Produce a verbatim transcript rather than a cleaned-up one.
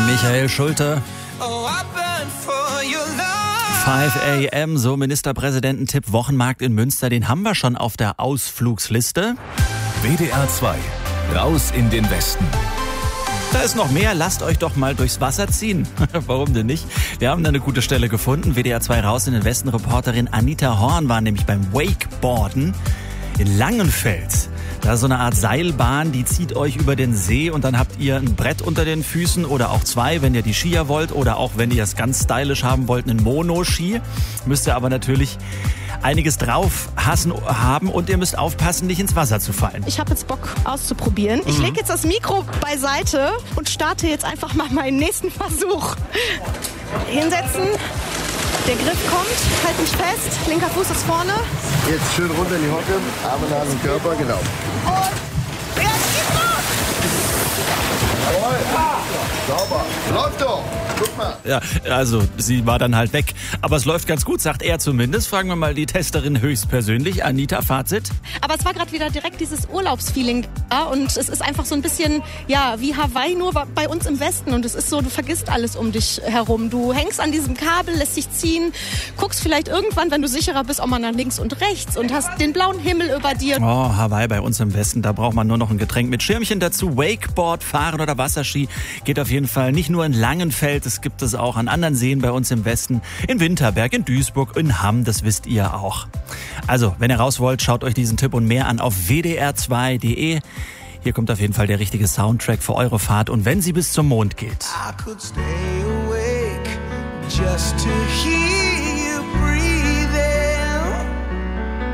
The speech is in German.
Michael Schulte. fünf a m, so Ministerpräsidententipp Wochenmarkt in Münster, den haben wir schon auf der Ausflugsliste. W D R zwei, raus in den Westen. Da ist noch mehr, lasst euch doch mal durchs Wasser ziehen. Warum denn nicht? Wir haben da eine gute Stelle gefunden. W D R zwei raus in den Westen. Reporterin Anita Horn war nämlich beim Wakeboarden in Langenfeld. Da ist so eine Art Seilbahn, die zieht euch über den See und dann habt ihr ein Brett unter den Füßen oder auch zwei, wenn ihr die Skier wollt oder auch wenn ihr es ganz stylisch haben wollt, einen Mono-Ski. Müsst ihr aber natürlich einiges drauf hassen, haben und ihr müsst aufpassen, nicht ins Wasser zu fallen. Ich habe jetzt Bock auszuprobieren. Ich lege jetzt das Mikro beiseite und starte jetzt einfach mal meinen nächsten Versuch. Hinsetzen. Der Griff kommt, halt mich fest, linker Fuß ist vorne. Jetzt schön runter in die Hocke, Arme nah an den Körper, genau. Und jetzt geht's los! Jawohl, ah, sauber, läuft doch, guck mal. Ja, also sie war dann halt weg. Aber es läuft ganz gut, sagt er zumindest. Fragen wir mal die Testerin höchstpersönlich. Anita, Fazit? Aber es war gerade wieder direkt dieses Urlaubsfeeling da und es ist einfach so ein bisschen, ja, wie Hawaii, nur bei uns im Westen. Und es ist so, du vergisst alles um dich herum. Du hängst an diesem Kabel, lässt dich ziehen, guckst vielleicht irgendwann, wenn du sicherer bist, auch mal nach links und rechts und hast den blauen Himmel über dir. Oh, Hawaii bei uns im Westen, da braucht man nur noch ein Getränk mit Schirmchen dazu. Wakeboard, Fahren oder Wasserski geht auf jeden Fall nicht nur in Langenfeld, es gibt es auch an anderen Seen bei uns im Westen, in Winterberg, in Duisburg, in Hamm, das wisst ihr auch. Also, wenn ihr raus wollt, schaut euch diesen Tipp und mehr an auf w d r zwei punkt d e. Hier kommt auf jeden Fall der richtige Soundtrack für eure Fahrt und wenn sie bis zum Mond geht. I could stay awake just to hear